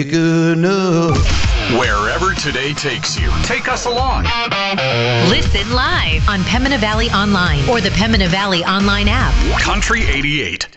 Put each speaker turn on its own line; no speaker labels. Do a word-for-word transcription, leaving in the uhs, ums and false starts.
Good enough.
Wherever today takes you, take us along.
Listen live on Pembina Valley Online or the Pembina Valley Online app.
Country eighty-eight.